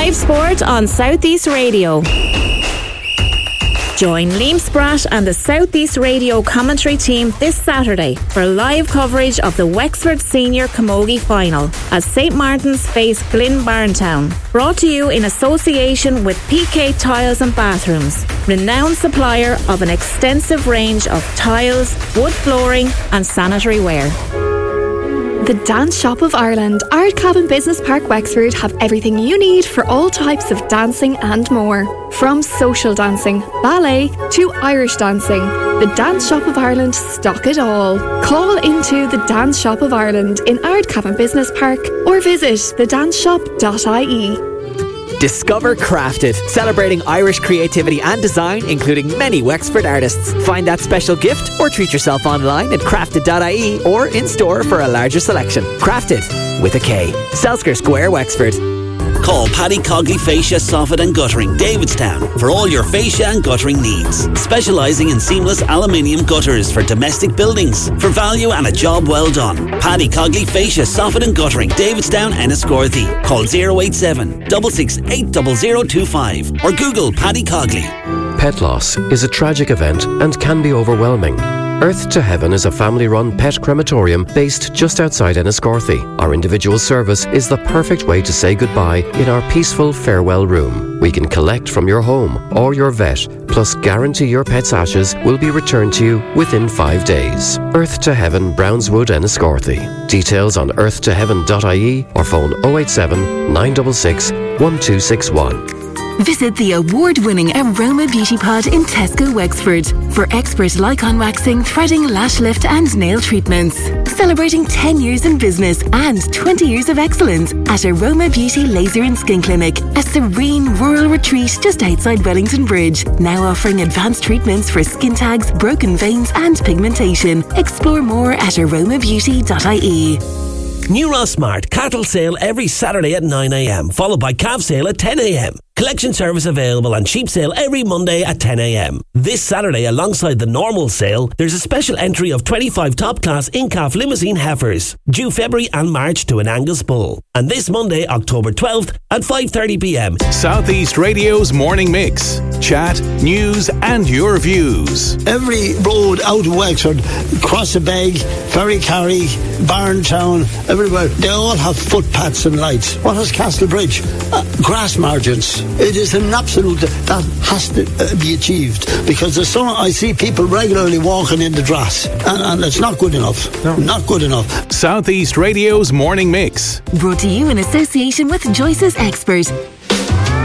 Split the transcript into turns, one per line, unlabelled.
Live sport on Southeast Radio. Join Liam Spratt and the Southeast Radio commentary team this Saturday for live coverage of the Wexford Senior Camogie Final as St Martin's face Glyn Barntown. Brought to you in association with PK Tiles and Bathrooms, renowned supplier of an extensive range of tiles, wood flooring and sanitary ware.
The Dance Shop of Ireland, Ardcabin Business Park Wexford have everything you need for all types of dancing and more. From social dancing, ballet to Irish dancing, the Dance Shop of Ireland stock it all. Call into the Dance Shop of Ireland in Ardcabin Business Park or visit thedanceshop.ie.
Discover Crafted, celebrating Irish creativity and design, including many Wexford artists. Find that special gift or treat yourself online at crafted.ie or in store for a larger selection. Crafted, with a K. Selsker Square, Wexford.
Call Paddy Cogley Fascia, Soffit and Guttering, Davidstown, for all your fascia and guttering needs. Specialising in seamless aluminium gutters for domestic buildings. For value and a job well done. Paddy Cogley Fascia, Soffit and Guttering, Davidstown, Enniscorthy. Call 087 668 0025 or Google Paddy Cogley.
Pet loss is a tragic event and can be overwhelming. Earth to Heaven is a family-run pet crematorium based just outside Enniscorthy. Our individual service is the perfect way to say goodbye in our peaceful farewell room. We can collect from your home or your vet, plus guarantee your pet's ashes will be returned to you within 5 days. Earth to Heaven, Brownswood, Enniscorthy. Details on earthtoheaven.ie or phone 087 966 1261.
Visit the award-winning Aroma Beauty Pod in Tesco Wexford for expert Lycon waxing, threading, lash lift and nail treatments. Celebrating 10 years in business and 20 years of excellence at Aroma Beauty Laser and Skin Clinic, a serene rural retreat just outside Wellington Bridge. Now offering advanced treatments for skin tags, broken veins and pigmentation. Explore more at aromabeauty.ie.
New Ross Smart cattle sale every Saturday at 9 a.m, followed by calf sale at 10 a.m. Collection service available and sheep sale every Monday at 10 a.m. This Saturday, alongside the normal sale, there's a special entry of 25 top-class in-calf limousine heifers, due February and March to an Angus bull. And this Monday, October 12th at 5:30 p.m.
Southeast Radio's Morning Mix. Chat, news and your views.
Every road out of Wexford, Crossabeg, Ferrycarry, Barntown, everywhere, they all have footpaths and lights. What has Castlebridge? Grass margins. It is an absolute that has to be achieved, because there's I see people regularly walking in the grass, and it's not good enough. No. Not good enough.
Southeast Radio's Morning Mix.
Brought to you in association with Joyce's Expert.